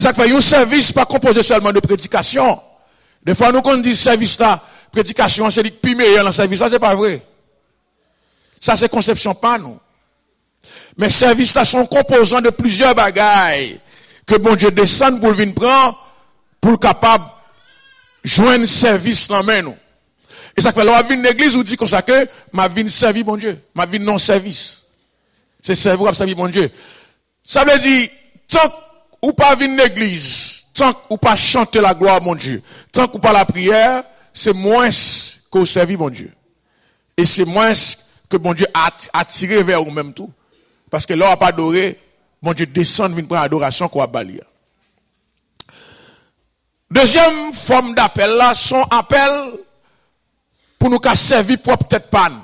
Ça fait un service pas composé seulement de prédication. Des fois, nous, quand on dit service là, prédication, c'est le plus meilleur dans le service là, c'est pas vrai. Ça, c'est conception pas nous. Mais service là sont composants de plusieurs bagailles que bon Dieu descend pour venir prendre pour capable joindre service dans main nous. Et ça fait là, on l'église ou dit comme ça que ma vie servir bon Dieu, ma vie non service. C'est servir à servir bon Dieu. Ça veut dire tant ou pas venir l'église, tant ou pas chanter la gloire à mon Dieu, tant ou pas la prière, c'est moins que servir mon Dieu. Et c'est moins que bon Dieu a attiré vers vous-même tout. Parce que là, on n'a pas adoré, bon Dieu descend, vient prendre adoration qu'on va balayer. Deuxième forme d'appel là, son appel pour nous qu'à servir propre tête panne.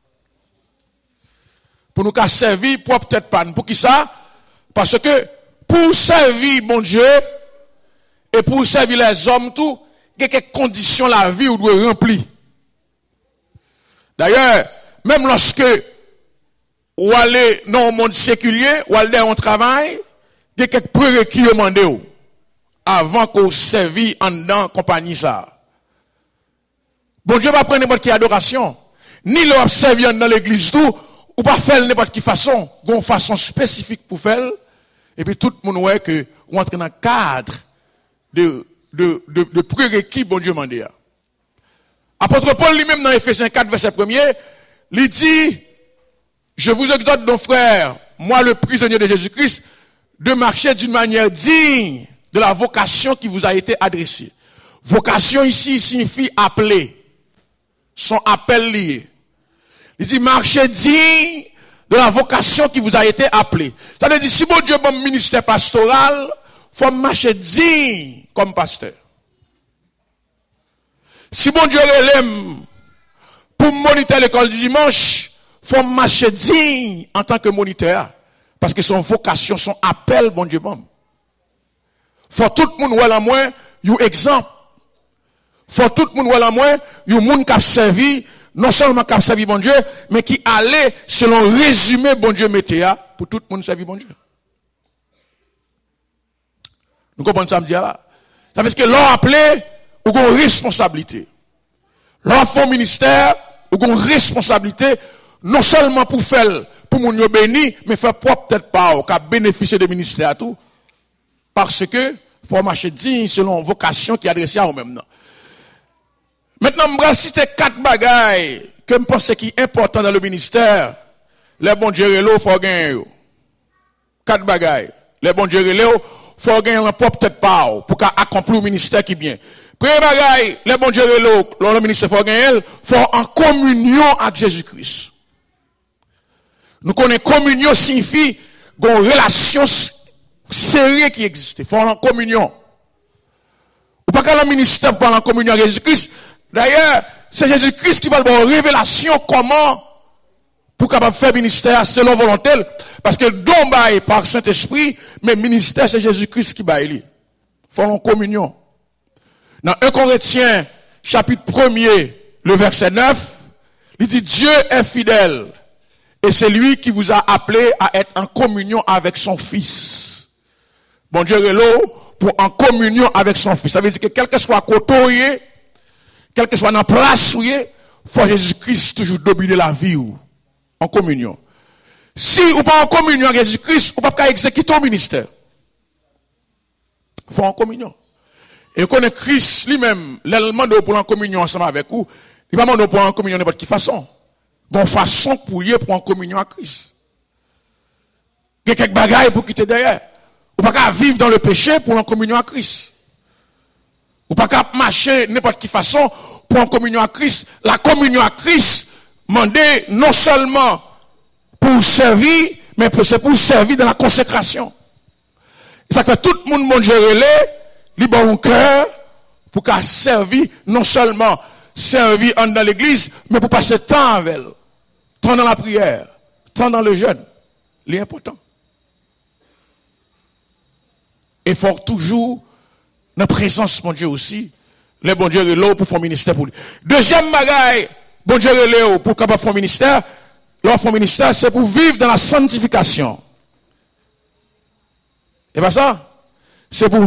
Pour nous qu'à servir propre tête panne. Pour qui ça? Parce que pour servir bon Dieu et pour servir les hommes tout, il y a quelques conditions la vie où doit remplir. D'ailleurs, même lorsque ou aller dans le monde séculier, ou aller dans un travail, il y a quelques prérequis demandés avant qu'on serve en dedans compagnie ça. Bon Dieu va prendre n'importe quelle adoration, ni le servir dans l'église tout, ou pas faire n'importe quelle façon, d'une façon spécifique pour faire, et puis tout le monde voit que on entre dans le cadre de prérequis bon Dieu demandé. Apôtre Paul lui-même dans Éphésiens 4 verset 1er, il dit je vous exhorte, nos frères, moi le prisonnier de Jésus-Christ, de marcher d'une manière digne de la vocation qui vous a été adressée. Vocation ici signifie appeler. Son appel lié. Il dit marcher digne de la vocation qui vous a été appelée. Ça veut dire si mon Dieu bon ministère pastoral, faut marcher digne comme pasteur. Si mon Dieu l'aime pour moniter l'école du dimanche, faut marcher digne en tant que moniteur. Parce que son vocation, son appel, bon Dieu, bon. Faut tout le monde voir la moins, you exemple. Faut tout le monde voir la moins, you monde qui a servi, non seulement qui a servi bon Dieu, mais qui allait selon résumé bon Dieu mettait pour tout le monde servir bon Dieu. Nous comprenons ça me dire là. Ça veut dire que l'on appelé, ou une responsabilité. L'on fait ministère, ou une responsabilité, non seulement pour faire, pour mon béni, mais faire propre peut-être pas, ou qu'à bénéficier des ministères tout. Parce que, faut marcher digne selon vocation qui est adressée à vous-même. Maintenant, je vais citer 4 bagailles que je pense qui est important dans le ministère. Les bons dieux, il faut gagner. 4 bagailles. Les bons dieux, il faut gagner leur propre tête pas, pour accomplir le ministère qui est bien. Premier bagaille, les bons dieux, le ministère faut gagner, faut en communion avec Jésus-Christ. Nous connaissons communion signifie une relation sérieuse qui existe. Il faut en communion. Ou pas qu'un ministère parle en communion avec Jésus-Christ. D'ailleurs, c'est Jésus-Christ qui va avoir une révélation comment pour capable faire ministère selon volonté. Parce que don bail par Saint-Esprit, mais ministère c'est Jésus-Christ qui bail. Il faut en communion. Dans 1 Corinthiens, chapitre 1er, le verset 9, il dit Dieu est fidèle. Et c'est lui qui vous a appelé à être en communion avec son Fils. Bon Dieu est là pour en communion avec son Fils. Ça veut dire que quel que soit côté, quel que soit dans la place où il faut Jésus-Christ toujours dominer la vie ou en communion. Si ou pas en communion avec Jésus-Christ, ou pas exécuter au ministère. Il faut en communion. Et connaît Christ lui-même, l'élément de pour en communion ensemble avec vous, il va demander pour en communion de n'importe quelle façon. Bon façon pour y pour en communion avec Christ. Il y a quelques bagailles pour quitter derrière. Ou pas qu'à vivre dans le péché pour en communion avec Christ. Ou pas qu'à marcher n'importe quelle façon pour en communion avec Christ. La communion avec Christ, demandé non seulement pour servir, mais c'est pour servir dans la consécration. Et ça fait tout le monde mon Dieu libre au cœur pour qu'à servir non seulement servir dans l'église, mais pour passer temps avec elle. Temps dans la prière, temps dans le jeûne. L'important. Et faut toujours, dans la présence, mon Dieu aussi, le bon Dieu est là pour faire ministère pour lui. Deuxième bagaille, bon Dieu est là pour capable faire ministère. Leur faire ministère, c'est pour vivre dans la sanctification. Et pas ça? c'est pour